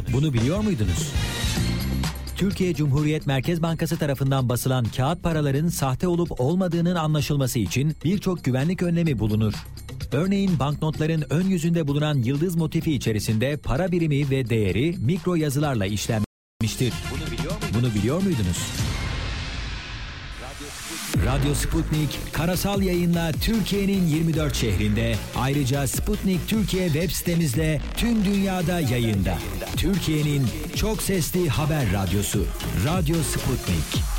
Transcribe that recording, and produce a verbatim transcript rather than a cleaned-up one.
Bunu biliyor muydunuz? Türkiye Cumhuriyet Merkez Bankası tarafından basılan kağıt paraların sahte olup olmadığının anlaşılması için birçok güvenlik önlemi bulunur. Örneğin banknotların ön yüzünde bulunan yıldız motifi içerisinde para birimi ve değeri mikro yazılarla işlenmiştir. Bunu biliyor muydunuz? Bunu biliyor muydunuz? Radyo Sputnik karasal yayınla Türkiye'nin yirmi dört şehrinde, ayrıca Sputnik Türkiye web sitemizle tüm dünyada yayında. Türkiye'nin çok sesli haber radyosu Radyo Sputnik.